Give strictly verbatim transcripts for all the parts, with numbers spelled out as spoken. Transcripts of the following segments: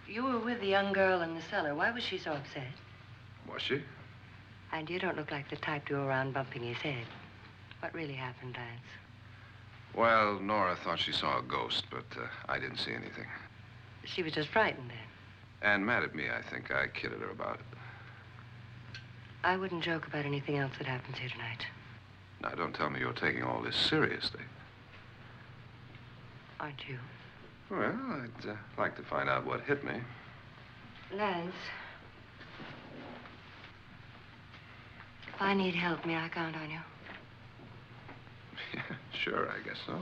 You were with the young girl in the cellar. Why was she so upset? Was she? And you don't look like the type to go around bumping his head. What really happened, Lance? Well, Nora thought she saw a ghost, but uh, I didn't see anything. She was just frightened then. And mad at me, I think. I kidded her about it. I wouldn't joke about anything else that happens here tonight. Now, don't tell me you're taking all this seriously. Aren't you? Well, I'd uh, like to find out what hit me. Lance, if I need help, may I count on you? Yeah, sure, I guess so.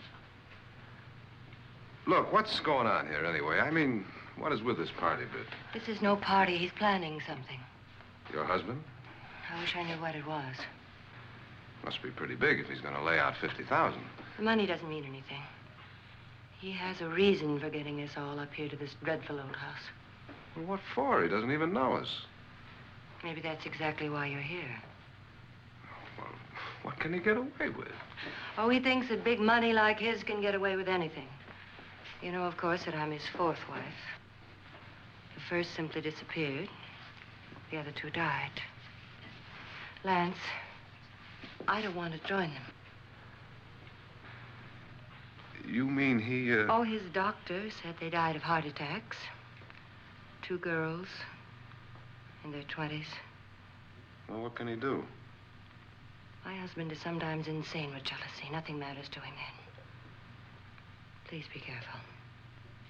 Look, what's going on here anyway? I mean, what is with this party bit? This is no party. He's planning something. Your husband? I wish I knew what it was. Must be pretty big if he's going to lay out fifty thousand. The money doesn't mean anything. He has a reason for getting us all up here to this dreadful old house. Well, what for? He doesn't even know us. Maybe that's exactly why you're here. Well, what can he get away with? Oh, he thinks that big money like his can get away with anything. You know, of course, that I'm his fourth wife. The first simply disappeared. The other two died. Lance, I don't want to join them. You mean he, uh... Oh, his doctor said they died of heart attacks. Two girls in their twenties. Well, what can he do? My husband is sometimes insane with jealousy. Nothing matters to him then. Please be careful.